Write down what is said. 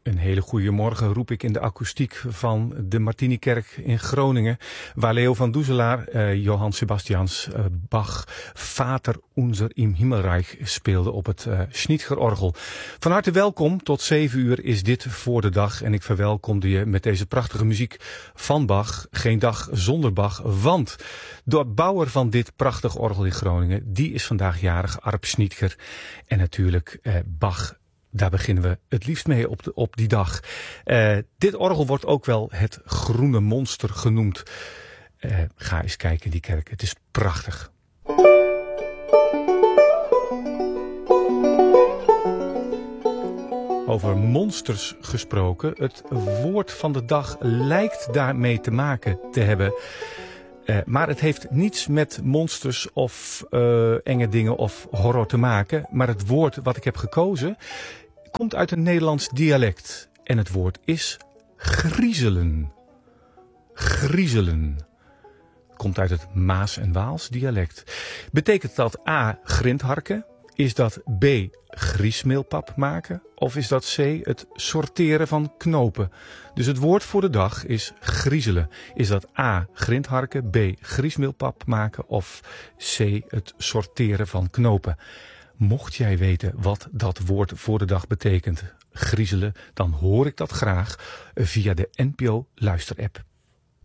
Een hele goede morgen roep ik in de akoestiek van de Martinikerk in Groningen, waar Leo van Doezelaar, Johann Sebastians Bach, Vater unser im Himmelreich speelde op het Schnitgerorgel. Van harte welkom, tot 7 uur is dit voor de dag en ik verwelkomde je met deze prachtige muziek van Bach. Geen dag zonder Bach, want de bouwer van dit prachtig orgel in Groningen, die is vandaag jarig, Arp Schnitger. En natuurlijk Bach. Daar beginnen we het liefst mee op die dag. Dit orgel wordt ook wel het groene monster genoemd. Ga eens kijken in die kerk. Het is prachtig. Over monsters gesproken. Het woord van de dag lijkt daarmee te maken te hebben. Maar het heeft niets met monsters of enge dingen of horror te maken. Maar het woord wat ik heb gekozen komt uit een Nederlands dialect. En het woord is griezelen. Griezelen. Komt uit het Maas- en Waals dialect. Betekent dat A, grindharken? Is dat B, griesmeelpap maken? Of is dat C, het sorteren van knopen? Dus het woord voor de dag is griezelen. Is dat A, grindharken, B, griesmeelpap maken of C, het sorteren van knopen? Mocht jij weten wat dat woord voor de dag betekent, griezelen, dan hoor ik dat graag via de NPO Luisterapp.